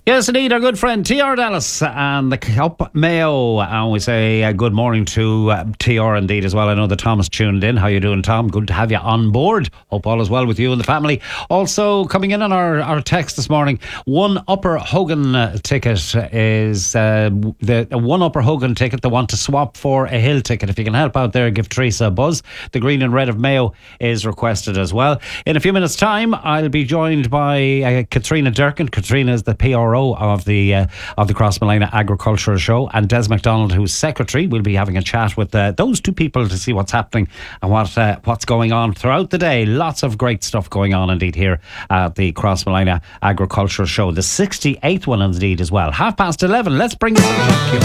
Yes, indeed, our good friend TR Dallas and the Cup Mayo. And we say good morning to TR indeed as well. I know that Tom has tuned in. How you doing, Tom? Good to have you on board. Hope all is well with you and the family. Also coming in on our text this morning, one Upper Hogan ticket is the one Upper Hogan ticket they want to swap for a Hill ticket. If you can help out there, give Teresa a buzz. The green and red of Mayo is requested as well. In a few minutes' time, I'll be joined by Katrina Durkin. Katrina is the PRO of the Crossmolina Agricultural Show, and Des McDonald, who's secretary. We'll be having a chat with those two people to see what's happening and what's going on throughout the day. Lots of great stuff going on indeed here at the Crossmolina Agricultural Show, the 68th one indeed as well. 11:30. Let's bring it